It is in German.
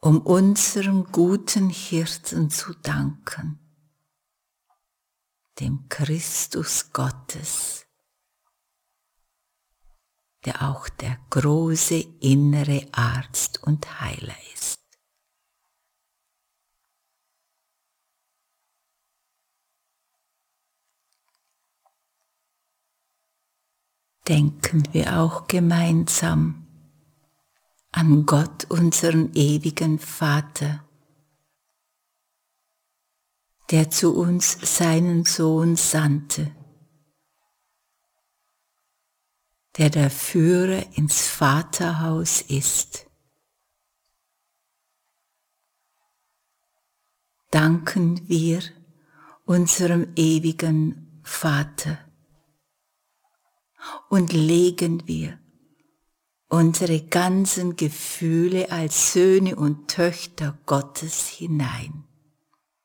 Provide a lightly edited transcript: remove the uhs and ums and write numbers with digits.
um unserem guten Hirten zu danken, dem Christus Gottes, der auch der große innere Arzt und Heiler ist. Denken wir auch gemeinsam an Gott, unseren ewigen Vater, der zu uns seinen Sohn sandte, der Führer ins Vaterhaus ist. Danken wir unserem ewigen Vater und legen wir unsere ganzen Gefühle als Söhne und Töchter Gottes hinein.